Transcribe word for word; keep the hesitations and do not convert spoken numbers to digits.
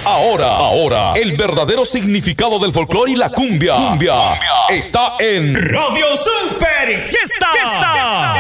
Ahora, ahora, el verdadero significado del folclore y la cumbia, cumbia, está en Radio Super Fiesta. Fiesta.